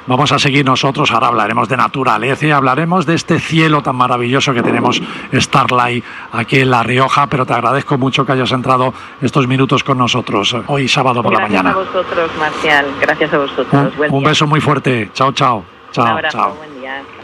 vamos a seguir nosotros. Ahora hablaremos de naturaleza y hablaremos de este cielo tan maravilloso que tenemos Starlight aquí en La Rioja, pero te agradezco mucho que hayas entrado estos minutos con nosotros hoy sábado por la mañana. Gracias a vosotros, Marcial, gracias a vosotros. Un beso muy fuerte. Chao, chao. Chao, un abrazo, chao. buen día.